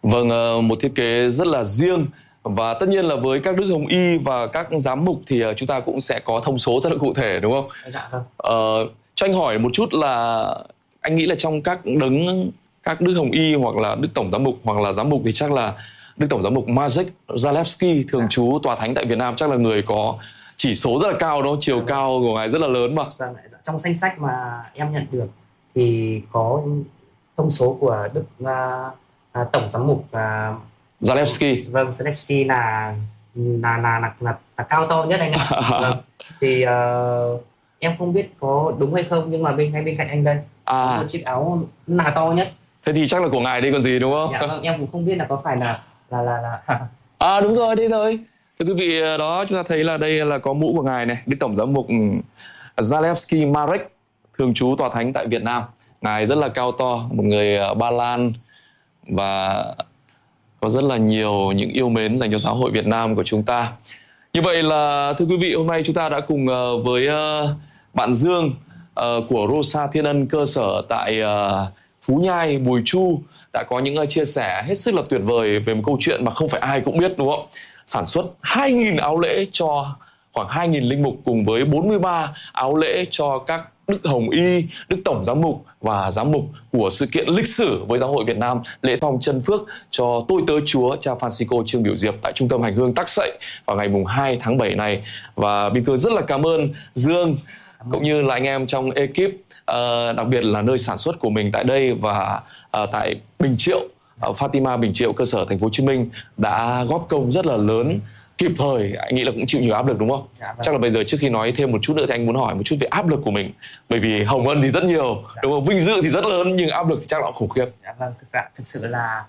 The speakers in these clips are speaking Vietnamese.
Vâng, một thiết kế rất là riêng. Và tất nhiên là với các đức hồng y và các giám mục thì chúng ta cũng sẽ có thông số rất là cụ thể, đúng không? Dạ vâng. Cho anh hỏi một chút là anh nghĩ là trong các đức hồng y hoặc là đức tổng giám mục hoặc là giám mục thì chắc là đức tổng giám mục Maciej Zalewski, thường trú tòa thánh tại Việt Nam, chắc là người có chỉ số rất là cao, đúng không? Chiều cao của ngài rất là lớn mà. Vâng, trong danh sách mà em nhận được thì có thông số của đức tổng giám mục Zalewski. Vâng, Zalewski là cao to nhất anh ạ. Vâng. Thì em không biết có đúng hay không, nhưng mà ngay bên cạnh anh đây có một chiếc áo là to nhất. Thế thì chắc là của ngài đây còn gì, đúng không? Dạ vâng, em cũng không biết là có phải là đúng rồi, đây rồi. Thưa quý vị, đó chúng ta thấy là đây là có mũ của ngài này, đức tổng giám mục Zalewski Marek, thường trú tòa thánh tại Việt Nam. Ngài rất là cao to, một người Ba Lan và có rất là nhiều những yêu mến dành cho xã hội Việt Nam của chúng ta. Như vậy là thưa quý vị, hôm nay chúng ta đã cùng với bạn Dương của Rosa Thiên Ân, cơ sở tại Phú Nhai, Bùi Chu, đã có những chia sẻ hết sức là tuyệt vời về một câu chuyện mà không phải ai cũng biết, đúng không? Sản xuất 2.000 áo lễ cho khoảng 2.000 linh mục, cùng với 43 áo lễ cho các đức hồng y, đức tổng giám mục và giám mục của sự kiện lịch sử với giáo hội Việt Nam, lễ phong chân phước cho tôi tớ Chúa cha Francisco Trương Biểu Diệp tại trung tâm hành hương Tắc Sậy vào ngày mùng 2 tháng 7 này. Và Biên Cương rất là cảm ơn Dương cũng như là anh em trong ekip, đặc biệt là nơi sản xuất của mình tại đây và tại Bình Triệu, Fatima Bình Triệu, cơ sở thành phố Hồ Chí Minh, đã góp công rất là lớn, kịp thời. Anh nghĩ là cũng chịu nhiều áp lực, đúng không? Dạ vâng. Chắc là bây giờ trước khi nói thêm một chút nữa thì anh muốn hỏi một chút về áp lực của mình, bởi vì hồng ân thì rất nhiều, đúng không? Vinh dự thì rất lớn, nhưng áp lực thì chắc là khủng khiếp. Dạ vâng, thực sự là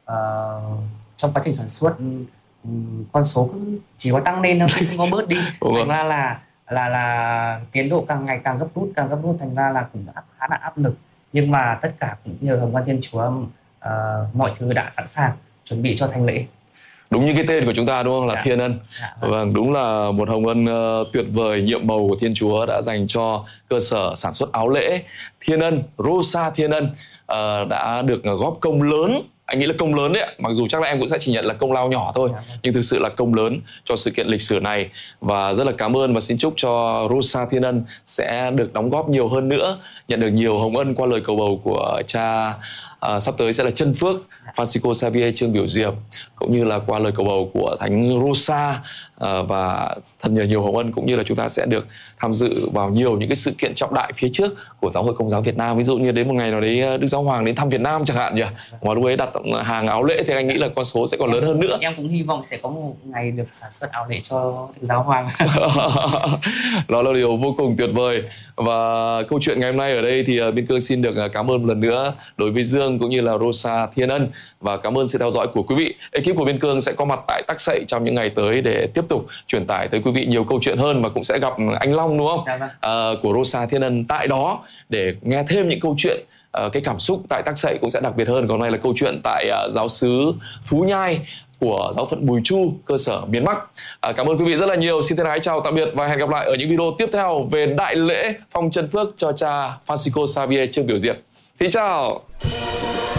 trong quá trình sản xuất con số cũng chỉ có tăng lên thôi, không có bớt đi. Thành ra là tiến độ càng ngày càng gấp rút, thành ra là cũng khá là áp lực. Nhưng mà tất cả cũng nhờ Hồng Ân Thiên Chúa, mọi thứ đã sẵn sàng chuẩn bị cho thánh lễ. Đúng như cái tên của chúng ta, đúng không? Là Thiên Ân. Vâng, đúng là một hồng ân tuyệt vời, nhiệm màu của Thiên Chúa đã dành cho cơ sở sản xuất áo lễ Thiên Ân, Rosa Thiên Ân, đã được góp công lớn. Anh nghĩ là công lớn đấy ạ. Mặc dù chắc là em cũng sẽ chỉ nhận là công lao nhỏ thôi, nhưng thực sự là công lớn cho sự kiện lịch sử này. Và rất là cảm ơn và xin chúc cho Rosa Thiên Ân sẽ được đóng góp nhiều hơn nữa, nhận được nhiều hồng ân qua lời cầu bầu của cha sắp tới sẽ là chân phước Francisco Xavier Trương Biểu Diệp, cũng như là qua lời cầu bầu của Thánh Rosa, và thật nhiều hồng ân, cũng như là chúng ta sẽ được tham dự vào nhiều những cái sự kiện trọng đại phía trước của Giáo hội Công giáo Việt Nam. Ví dụ như đến một ngày nào đấy Đức Giáo Hoàng đến thăm Việt Nam chẳng hạn nhỉ, ngoài lúc ấy đặt hàng áo lễ thì anh nghĩ là con số sẽ còn lớn hơn nữa. Em cũng hy vọng sẽ có một ngày được sản xuất áo lễ cho Đức Giáo Hoàng. Đó là điều vô cùng tuyệt vời. Và câu chuyện ngày hôm nay ở đây thì Biên Cương xin được cảm ơn một lần nữa đối với Dương cũng như là Rosa Thiên Ân, và cảm ơn sự theo dõi của quý vị. Ekip của Biên Cương sẽ có mặt tại Tắc Sậy trong những ngày tới để tiếp tục truyền tải tới quý vị nhiều câu chuyện hơn, và cũng sẽ gặp anh Long, đúng không? Của Rosa Thiên Ân tại đó để nghe thêm những câu chuyện. Cái cảm xúc tại Tắc Sậy cũng sẽ đặc biệt hơn. Còn này là câu chuyện tại giáo xứ Phú Nhai của giáo phận Bùi Chu, cơ sở miền Bắc. Cảm ơn quý vị rất là nhiều. Xin thân ái chào tạm biệt và hẹn gặp lại ở những video tiếp theo về đại lễ phong chân phước cho cha Francisco Xavier Trương Biểu Diệp. Xin chào.